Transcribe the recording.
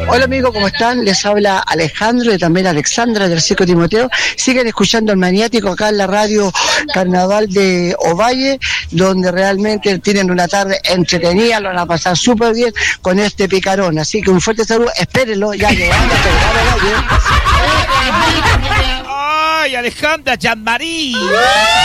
Hola amigos, ¿cómo están? Les habla Alejandro y también Alexandra del Circo Timoteo. Siguen escuchando el Maniático acá en la radio Carnaval de Ovalle, donde realmente tienen una tarde entretenida, lo van a pasar súper bien con este picarón. Así que un fuerte saludo, espérenlo, ya que van a ¡Ay, Alejandra Jean-Marie!